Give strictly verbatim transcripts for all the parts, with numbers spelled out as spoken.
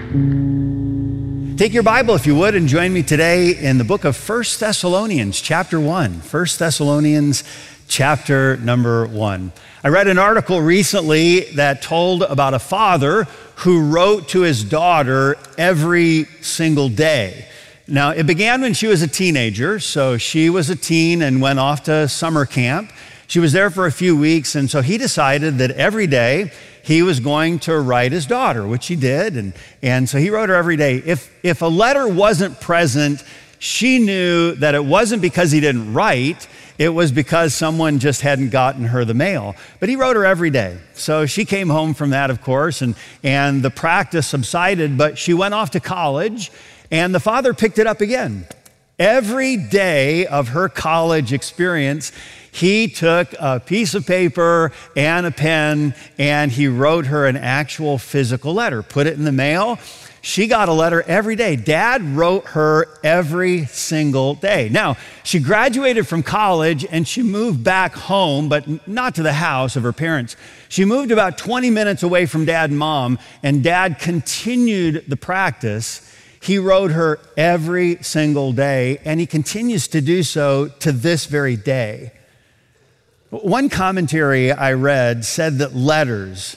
Take your Bible, if you would, and join me today in the book of First Thessalonians, chapter one. First Thessalonians, chapter number one. I read an article recently that told about a father who wrote to his daughter every single day. Now, it began when she was a teenager, so she was a teen and went off to summer camp. She was there for a few weeks, and so he decided that every day he was going to write his daughter, which he did, and, and so he wrote her every day. If, if a letter wasn't present, she knew that it wasn't because he didn't write, it was because someone just hadn't gotten her the mail. But he wrote her every day. So she came home from that, of course, and, and the practice subsided, but she went off to college, and the father picked it up again. Every day of her college experience, he took a piece of paper and a pen and he wrote her an actual physical letter, put it in the mail. She got a letter every day. Dad wrote her every single day. Now, she graduated from college and she moved back home, but not to the house of her parents. She moved about twenty minutes away from Dad and Mom, and Dad continued the practice. He wrote her every single day, and he continues to do so to this very day. One commentary I read said that letters,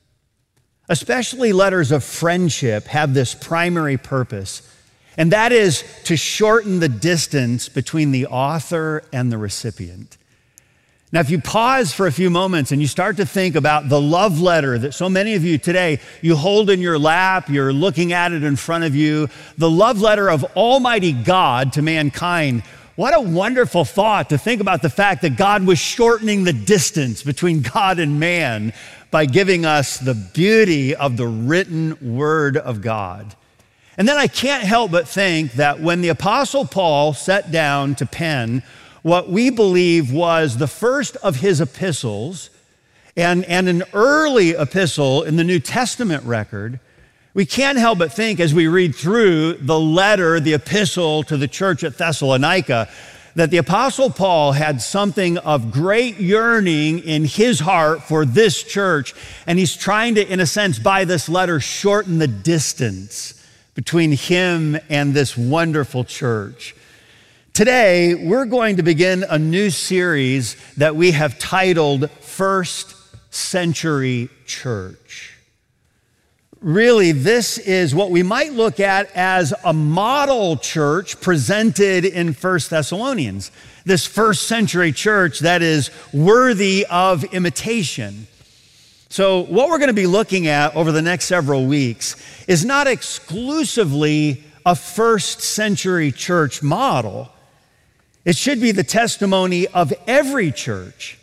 especially letters of friendship, have this primary purpose, and that is to shorten the distance between the author and the recipient. Now, if you pause for a few moments and you start to think about the love letter that so many of you today, you hold in your lap, you're looking at it in front of you, the love letter of Almighty God to mankind, what a wonderful thought to think about the fact that God was shortening the distance between God and man by giving us the beauty of the written word of God. And then I can't help but think that when the Apostle Paul sat down to pen what we believe was the first of his epistles and, and an early epistle in the New Testament record, we can't help but think as we read through the letter, the epistle to the church at Thessalonica, that the Apostle Paul had something of great yearning in his heart for this church, and he's trying to, in a sense, by this letter, shorten the distance between him and this wonderful church. Today, we're going to begin a new series that we have titled First Century Church. Really, this is what we might look at as a model church presented in First Thessalonians, this first century church that is worthy of imitation. So what we're going to be looking at over the next several weeks is not exclusively a first century church model. It should be the testimony of every church.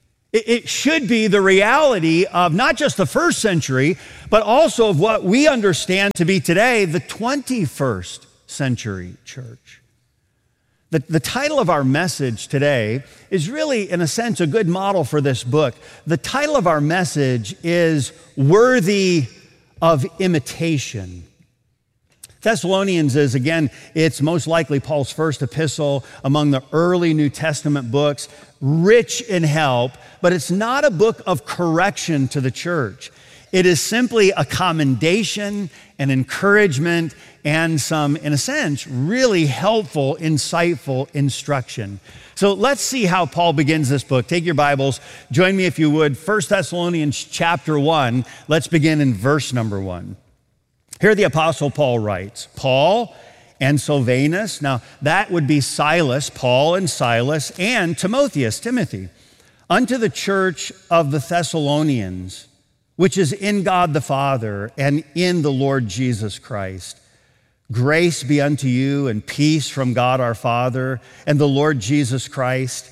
It should be the reality of not just the first century, but also of what we understand to be today, the twenty-first century church. The, the title of our message today is really, in a sense, a good model for this book. The title of our message is Worthy of Imitation. Thessalonians is, again, it's most likely Paul's first epistle among the early New Testament books, rich in help, but it's not a book of correction to the church. It is simply a commendation, an encouragement, and some, in a sense, really helpful, insightful instruction. So let's see how Paul begins this book. Take your Bibles, join me if you would, First Thessalonians chapter one. Let's begin in verse number one. Here the Apostle Paul writes, Paul and Silvanus, now that would be Silas, Paul and Silas, and Timotheus, Timothy, unto the church of the Thessalonians, which is in God the Father and in the Lord Jesus Christ. Grace be unto you and peace from God our Father and the Lord Jesus Christ.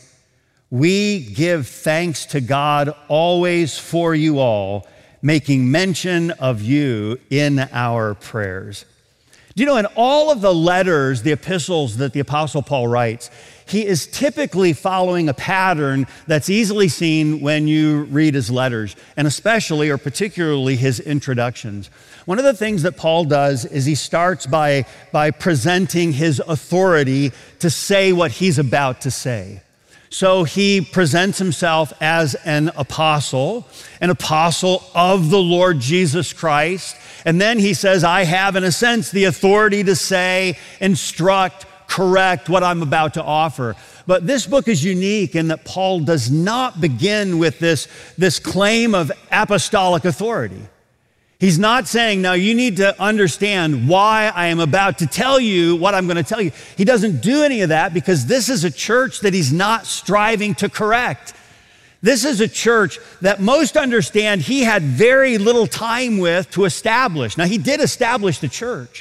We give thanks to God always for you all, making mention of you in our prayers. Do you know, in all of the letters, the epistles that the Apostle Paul writes, he is typically following a pattern that's easily seen when you read his letters, and especially or particularly his introductions. One of the things that Paul does is he starts by, by presenting his authority to say what he's about to say. So he presents himself as an apostle, an apostle of the Lord Jesus Christ. And then he says, I have, in a sense, the authority to say, instruct, correct what I'm about to offer. But this book is unique in that Paul does not begin with this, this claim of apostolic authority. He's not saying, now you need to understand why I am about to tell you what I'm going to tell you. He doesn't do any of that because this is a church that he's not striving to correct. This is a church that most understand he had very little time with to establish. Now, he did establish the church.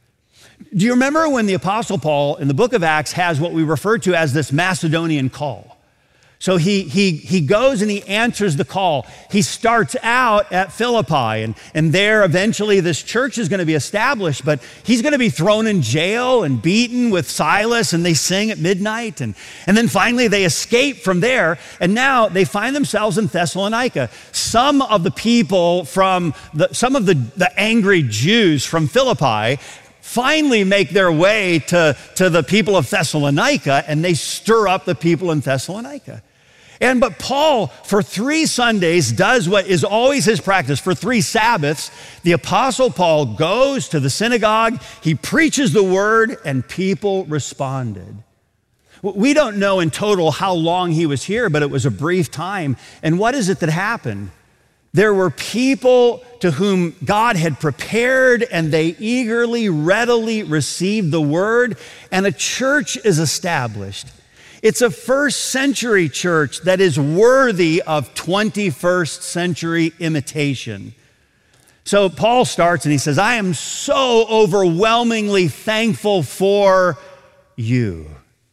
Do you remember when the Apostle Paul in the book of Acts has what we refer to as this Macedonian call? So he, he, he goes and he answers the call. He starts out at Philippi, and, and there eventually this church is going to be established, but he's going to be thrown in jail and beaten with Silas, and they sing at midnight. And, and then finally they escape from there, and now they find themselves in Thessalonica. Some of the people from, the, some of the, the angry Jews from Philippi finally make their way to, to the people of Thessalonica, and they stir up the people in Thessalonica. And but Paul, for three Sundays, does what is always his practice. For three Sabbaths, the Apostle Paul goes to the synagogue, he preaches the word, and people responded. We don't know in total how long he was here, but it was a brief time. And what is it that happened? There were people to whom God had prepared, and they eagerly, readily received the word, and a church is established. It's a first century church that is worthy of twenty-first century imitation. So Paul starts and he says, I am so overwhelmingly thankful for you.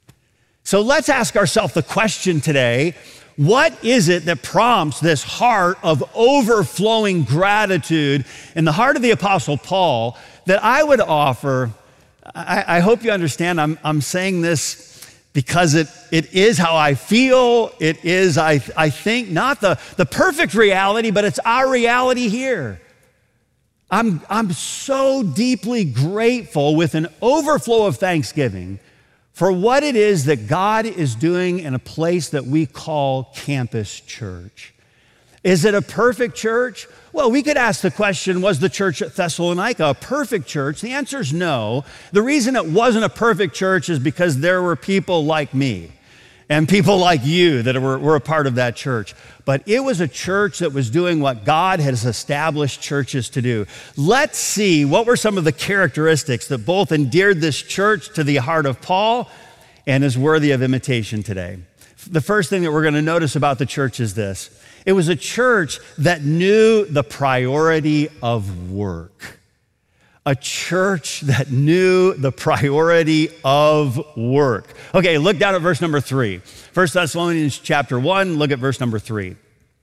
So let's ask ourselves the question today, what is it that prompts this heart of overflowing gratitude in the heart of the Apostle Paul that I would offer? I, I hope you understand I'm, I'm saying this because it, it is how I feel. It is, I, I think, not the, the perfect reality, but it's our reality here. I'm, I'm so deeply grateful with an overflow of thanksgiving for what it is that God is doing in a place that we call Campus Church. Is it a perfect church? Well, we could ask the question, was the church at Thessalonica a perfect church? The answer is no. The reason it wasn't a perfect church is because there were people like me and people like you that were, were a part of that church. But it was a church that was doing what God has established churches to do. Let's see what were some of the characteristics that both endeared this church to the heart of Paul and is worthy of imitation today. The first thing that we're going to notice about the church is this. It was a church that knew the priority of work. A church that knew the priority of work. Okay, look down at verse number three. First Thessalonians chapter one, look at verse number three.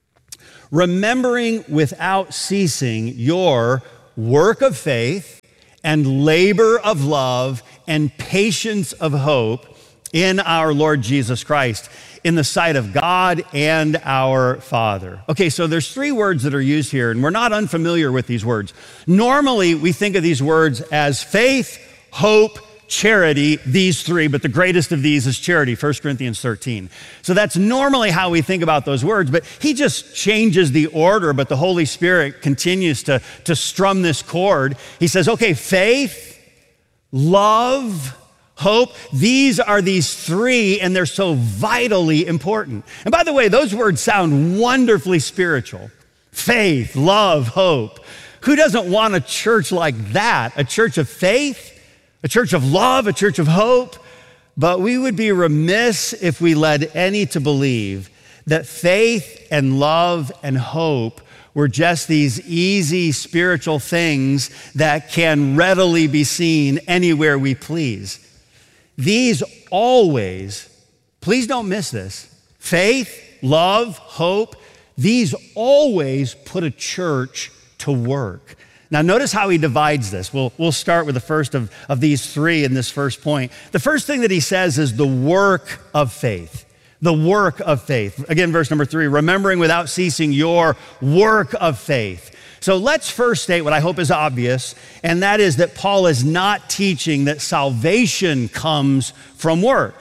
Remembering without ceasing your work of faith and labor of love and patience of hope in our Lord Jesus Christ, in the sight of God and our Father. Okay, so there's three words that are used here, and we're not unfamiliar with these words. Normally, we think of these words as faith, hope, charity, these three, but the greatest of these is charity, First Corinthians thirteen. So that's normally how we think about those words, but he just changes the order, but the Holy Spirit continues to, to strum this chord. He says, okay, faith, love, hope, these are these three, and they're so vitally important. And by the way, those words sound wonderfully spiritual. Faith, love, hope. Who doesn't want a church like that? A church of faith, a church of love, a church of hope. But we would be remiss if we led any to believe that faith and love and hope were just these easy spiritual things that can readily be seen anywhere we please. These always, please don't miss this, faith, love, hope, these always put a church to work. Now notice how he divides this. We'll, we'll start with the first of, of these three in this first point. The first thing that he says is the work of faith. The work of faith. Again, verse number three, remembering without ceasing your work of faith. So let's first state what I hope is obvious, and that is that Paul is not teaching that salvation comes from works.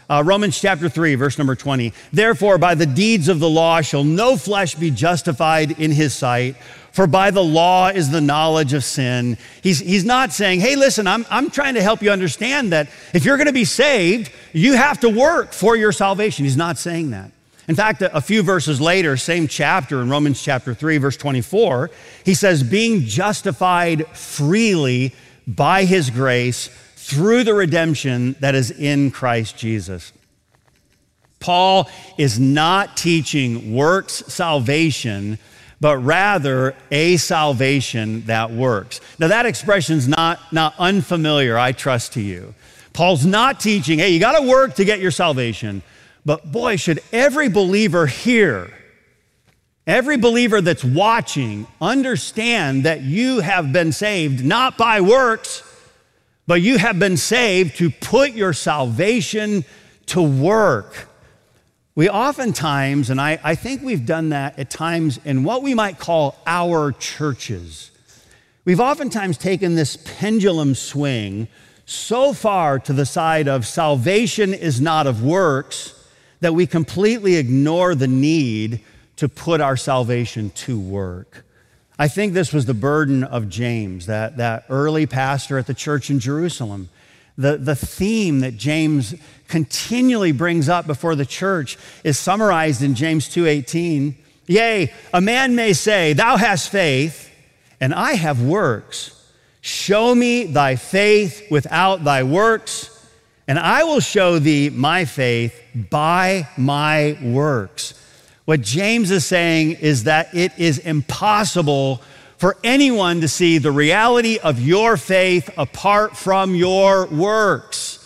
Uh, Romans chapter three, verse number twenty. Therefore, by the deeds of the law shall no flesh be justified in his sight, for by the law is the knowledge of sin. He's, he's not saying, hey, listen, I'm, I'm trying to help you understand that if you're going to be saved, you have to work for your salvation. He's not saying that. In fact, a, a few verses later, same chapter in Romans chapter three, verse twenty-four, he says, being justified freely by his grace through the redemption that is in Christ Jesus. Paul is not teaching works salvation, but rather a salvation that works. Now that expression's not, not unfamiliar, I trust, to you. Paul's not teaching, hey, you got to work to get your salvation. But boy, should every believer here, every believer that's watching, understand that you have been saved not by works, but you have been saved to put your salvation to work. We oftentimes, and I, I think we've done that at times in what we might call our churches, we've oftentimes taken this pendulum swing so far to the side of salvation is not of works that we completely ignore the need to put our salvation to work. I think this was the burden of James, that, that early pastor at the church in Jerusalem. The, the theme that James continually brings up before the church is summarized in James two eighteen. Yea, a man may say, thou hast faith, and I have works. Show me thy faith without thy works, and I will show thee my faith by my works. What James is saying is that it is impossible for anyone to see the reality of your faith apart from your works.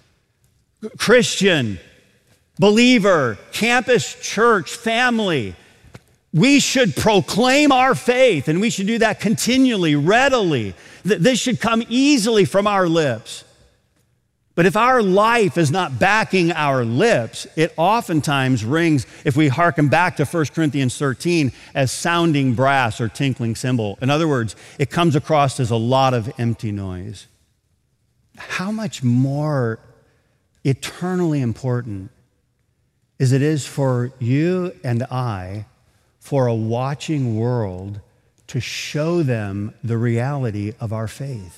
Christian, believer, campus, church, family, we should proclaim our faith, and we should do that continually, readily. This should come easily from our lips. But if our life is not backing our lips, it oftentimes rings, if we hearken back to First Corinthians thirteen, as sounding brass or tinkling cymbal. In other words, it comes across as a lot of empty noise. How much more eternally important as it is for you and I, for a watching world, to show them the reality of our faith.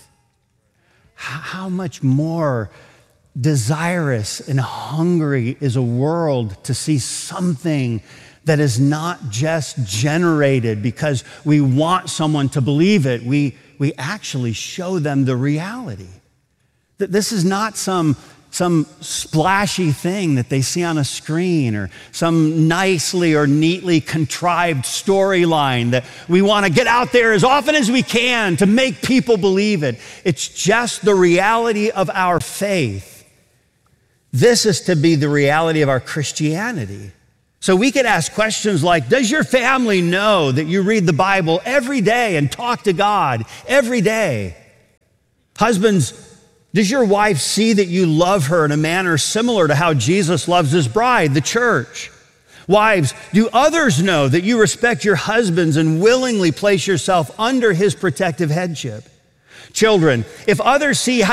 How much more desirous and hungry is a world to see something that is not just generated because we want someone to believe it. We, we actually show them the reality. That this is not some, some splashy thing that they see on a screen or some nicely or neatly contrived storyline that we want to get out there as often as we can to make people believe it. It's just the reality of our faith. This is to be the reality of our Christianity. So we could ask questions like, does your family know that you read the Bible every day and talk to God every day? Husbands, does your wife see that you love her in a manner similar to how Jesus loves his bride, the church? Wives, do others know that you respect your husbands and willingly place yourself under his protective headship? Children, if others see how